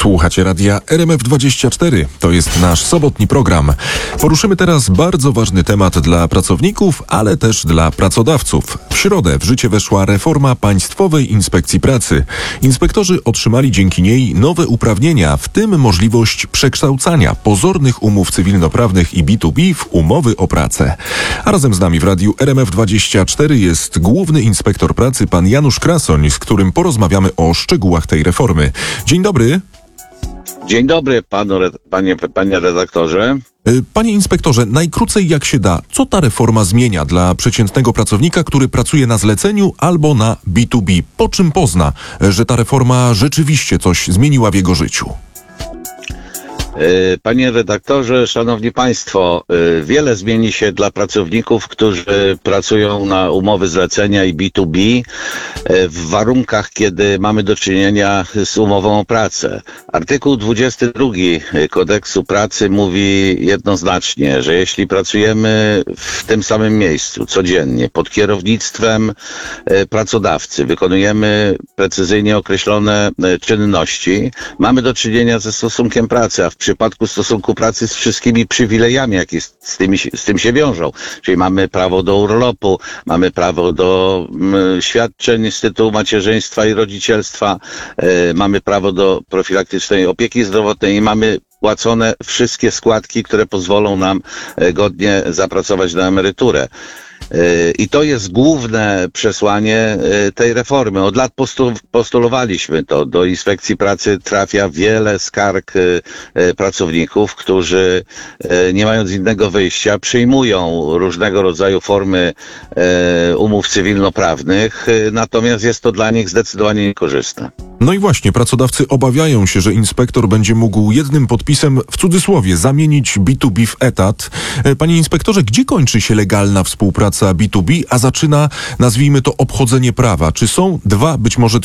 Słuchacie radia RMF24. To jest nasz sobotni program. Poruszymy teraz bardzo ważny temat dla pracowników, ale też dla pracodawców. W środę w życie weszła reforma Państwowej Inspekcji Pracy. Inspektorzy otrzymali dzięki niej nowe uprawnienia, w tym możliwość przekształcania pozornych umów cywilnoprawnych i B2B w umowy o pracę. A razem z nami w radiu RMF24 jest główny inspektor pracy pan Janusz Krasoń, z którym porozmawiamy o szczegółach tej reformy. Dzień dobry. Dzień dobry panie redaktorze. Panie inspektorze, najkrócej jak się da, co ta reforma zmienia dla przeciętnego pracownika, który pracuje na zleceniu albo na B2B? Po czym pozna, że ta reforma rzeczywiście coś zmieniła w jego życiu? Panie redaktorze, szanowni państwo, wiele zmieni się dla pracowników, którzy pracują na umowy zlecenia i B2B w warunkach, kiedy mamy do czynienia z umową o pracę. Artykuł 22 Kodeksu Pracy mówi jednoznacznie, że jeśli pracujemy w tym samym miejscu codziennie pod kierownictwem pracodawcy, wykonujemy precyzyjnie określone czynności, mamy do czynienia ze stosunkiem pracy, a w przypadku stosunku pracy z wszystkimi przywilejami, jakie z tym się wiążą. Czyli mamy prawo do urlopu, mamy prawo do świadczeń z tytułu macierzyństwa i rodzicielstwa, mamy prawo do profilaktycznej opieki zdrowotnej i mamy płacone wszystkie składki, które pozwolą nam godnie zapracować na emeryturę. I to jest główne przesłanie tej reformy. Od lat postulowaliśmy to. Do Inspekcji Pracy trafia wiele skarg pracowników, którzy nie mając innego wyjścia przyjmują różnego rodzaju formy umów cywilnoprawnych, natomiast jest to dla nich zdecydowanie niekorzystne. No i właśnie, pracodawcy obawiają się, że inspektor będzie mógł jednym podpisem, w cudzysłowie, zamienić B2B w etat. Panie inspektorze, gdzie kończy się legalna współpraca B2B, a zaczyna, nazwijmy to, obchodzenie prawa? Czy są dwa, być może